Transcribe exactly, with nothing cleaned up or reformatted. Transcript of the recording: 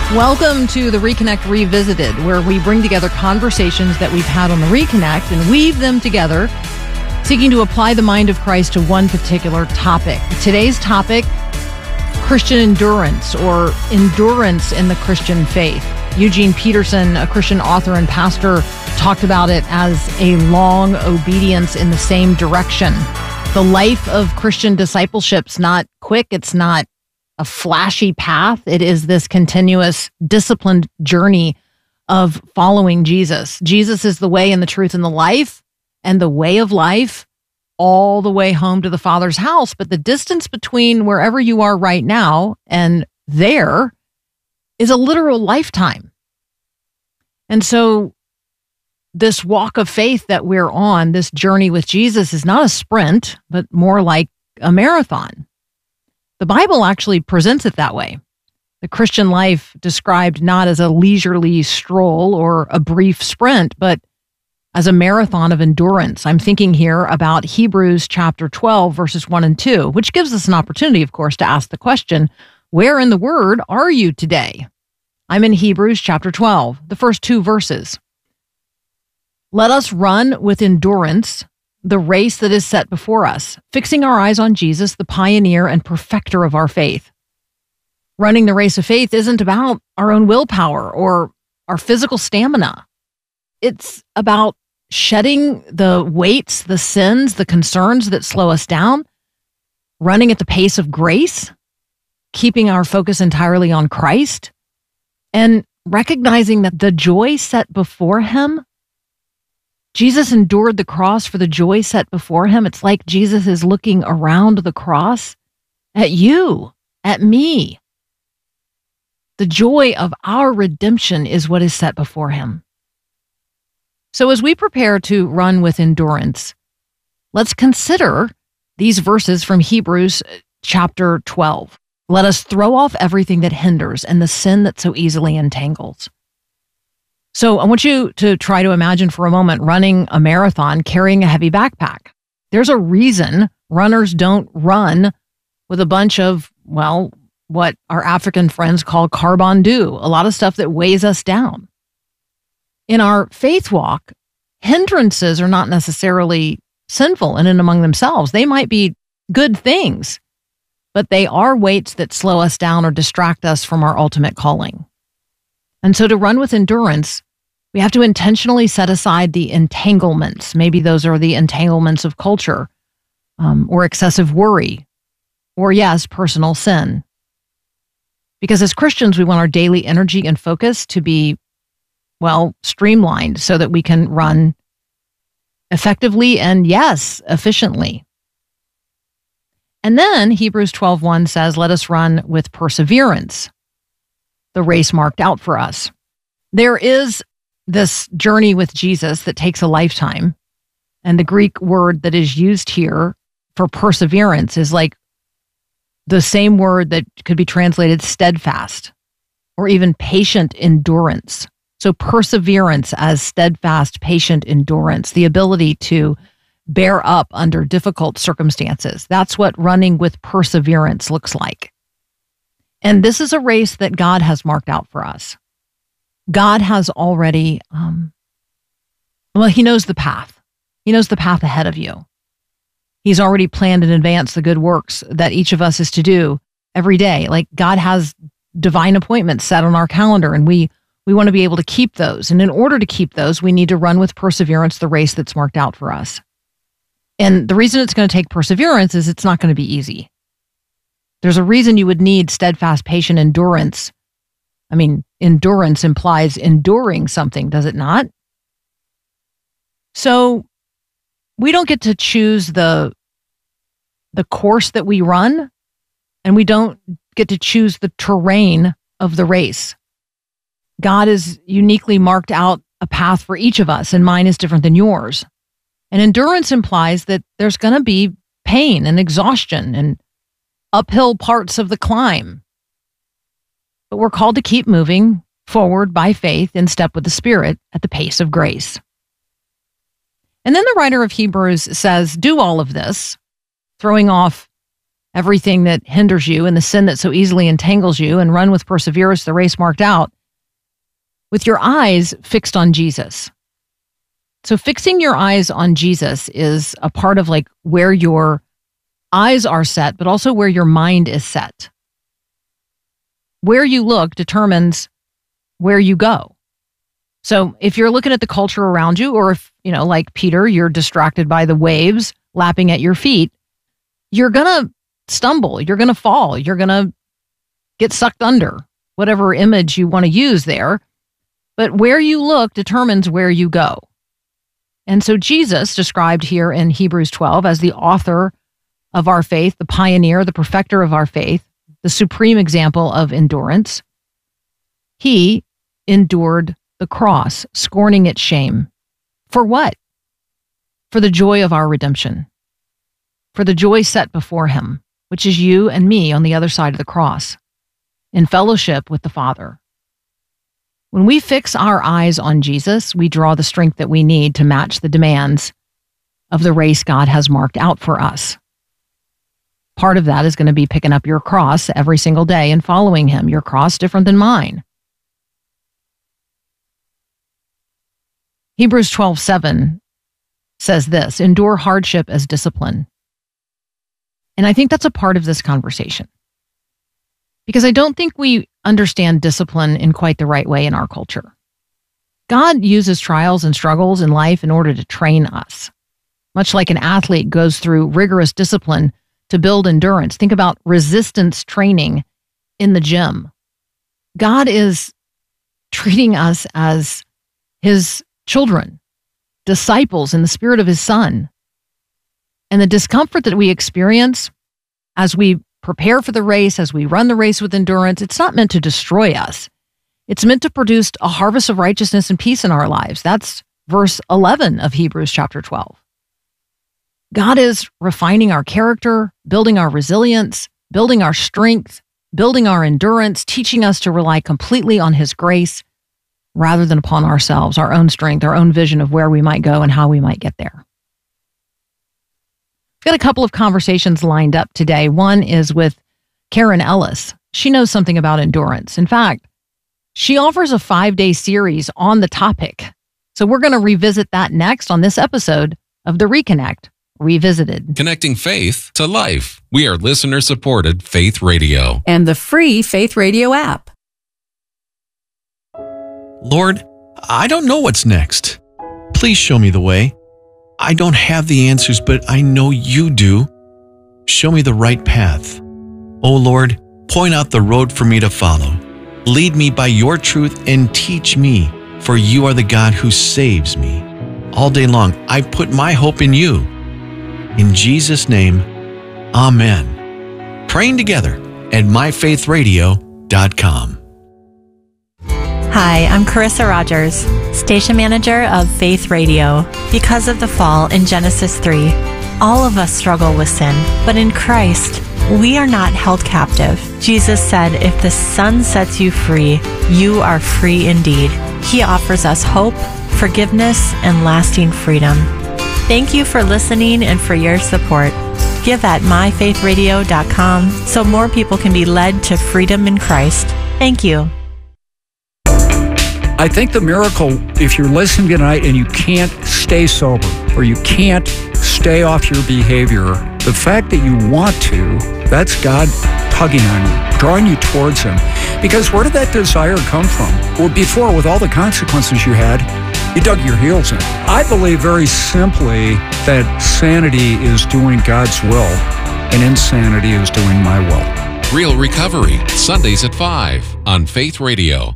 Welcome to the Reconnect Revisited, where we bring together conversations that we've had on the Reconnect and weave them together, seeking to apply the mind of Christ to one particular topic. Today's topic, Christian endurance, or endurance in the Christian faith. Eugene Peterson, a Christian author and pastor, talked about it as a long obedience in the same direction. The life of Christian discipleship's not quick. It's not a flashy path. It is this continuous, disciplined journey of following Jesus. Jesus is the way and the truth and the life, and the way of life all the way home to the Father's house. But the distance between wherever you are right now and there is a literal lifetime. And so this walk of faith that we're on, this journey with Jesus, is not a sprint, but more like a marathon. The Bible actually presents it that way. The Christian life described not as a leisurely stroll or a brief sprint, but as a marathon of endurance. I'm thinking here about Hebrews chapter twelve, verses one and two, which gives us an opportunity, of course, to ask the question, where in the Word are you today? I'm in Hebrews chapter twelve, the first two verses. Let us run with endurance the race that is set before us, fixing our eyes on Jesus, the pioneer and perfecter of our faith. Running the race of faith isn't about our own willpower or our physical stamina. It's about shedding the weights, the sins, the concerns that slow us down, running at the pace of grace, keeping our focus entirely on Christ, and recognizing that the joy set before him, Jesus endured the cross for the joy set before him. It's like Jesus is looking around the cross at you, at me. The joy of our redemption is what is set before him. So as we prepare to run with endurance, let's consider these verses from Hebrews chapter twelve. Let us throw off everything that hinders and the sin that so easily entangles. So I want you to try to imagine for a moment running a marathon carrying a heavy backpack. There's a reason runners don't run with a bunch of, well, what our African friends call carbon-do, a lot of stuff that weighs us down. In our faith walk, hindrances are not necessarily sinful in and among themselves. They might be good things, but they are weights that slow us down or distract us from our ultimate calling. And so to run with endurance, we have to intentionally set aside the entanglements. Maybe those are the entanglements of culture, um, or excessive worry, or yes, personal sin. Because as Christians, we want our daily energy and focus to be, well, streamlined so that we can run effectively and, yes, efficiently. And then Hebrews twelve one says, let us run with perseverance the race marked out for us. There is this journey with Jesus that takes a lifetime. And the Greek word that is used here for perseverance is like the same word that could be translated steadfast or even patient endurance. So perseverance as steadfast, patient endurance, the ability to bear up under difficult circumstances. That's what running with perseverance looks like. And this is a race that God has marked out for us. God has already, um, well, he knows the path. He knows the path ahead of you. He's already planned in advance the good works that each of us is to do every day. Like God has divine appointments set on our calendar, and we we want to be able to keep those. And in order to keep those, we need to run with perseverance the race that's marked out for us. And the reason it's going to take perseverance is it's not going to be easy. There's a reason you would need steadfast, patient endurance. I mean, endurance implies enduring something, does it not? So we don't get to choose the, the course that we run, and we don't get to choose the terrain of the race. God has uniquely marked out a path for each of us, and mine is different than yours. And endurance implies that there's going to be pain and exhaustion and uphill parts of the climb. But we're called to keep moving forward by faith in step with the Spirit at the pace of grace. And then the writer of Hebrews says, do all of this, throwing off everything that hinders you and the sin that so easily entangles you, and run with perseverance the race marked out with your eyes fixed on Jesus. So fixing your eyes on Jesus is a part of like where your eyes are set, but also where your mind is set. Where you look determines where you go. So if you're looking at the culture around you, or if, you know, like Peter, you're distracted by the waves lapping at your feet, you're going to stumble, you're going to fall, you're going to get sucked under, whatever image you want to use there. But where you look determines where you go. And so Jesus, described here in Hebrews twelve as the author of our faith, the pioneer, the perfecter of our faith, the supreme example of endurance, he endured the cross, scorning its shame. For what? For the joy of our redemption. For the joy set before him, which is you and me on the other side of the cross, in fellowship with the Father. When we fix our eyes on Jesus, we draw the strength that we need to match the demands of the race God has marked out for us. Part of that is going to be picking up your cross every single day and following him. Your cross different than mine. Hebrews twelve seven says this, endure hardship as discipline. And I think that's a part of this conversation, because I don't think we understand discipline in quite the right way in our culture. God uses trials and struggles in life in order to train us, much like an athlete goes through rigorous discipline to build endurance. Think about resistance training in the gym. God is treating us as his children, disciples in the spirit of his Son. And the discomfort that we experience as we prepare for the race, as we run the race with endurance, it's not meant to destroy us. It's meant to produce a harvest of righteousness and peace in our lives. That's verse eleven of Hebrews chapter twelve. God is refining our character, building our resilience, building our strength, building our endurance, teaching us to rely completely on his grace rather than upon ourselves, our own strength, our own vision of where we might go and how we might get there. We've got a couple of conversations lined up today. One is with Karen Ellis. She knows something about endurance. In fact, she offers a five-day series on the topic. So we're going to revisit that next on this episode of The Reconnect Revisited. Connecting faith to life. We are listener-supported Faith Radio. And the free Faith Radio app. Lord, I don't know what's next. Please show me the way. I don't have the answers, but I know you do. Show me the right path. Oh Lord, point out the road for me to follow. Lead me by your truth and teach me, for you are the God who saves me. All day long, I put my hope in you. In Jesus' name, amen. Praying together at my faith radio dot com. Hi, I'm Carissa Rogers, station manager of Faith Radio. Because of the fall in Genesis three, all of us struggle with sin, but in Christ, we are not held captive. Jesus said, if the Son sets you free, you are free indeed. He offers us hope, forgiveness, and lasting freedom. Thank you for listening and for your support. Give at my faith radio dot com so more people can be led to freedom in Christ. Thank you. I think the miracle, if you're listening tonight and you can't stay sober or you can't stay off your behavior, the fact that you want to, that's God tugging on you, drawing you towards him. Because where did that desire come from? Well, before, with all the consequences you had, you dug your heels in. I believe very simply that sanity is doing God's will and insanity is doing my will. Real Recovery, Sundays at five on Faith Radio.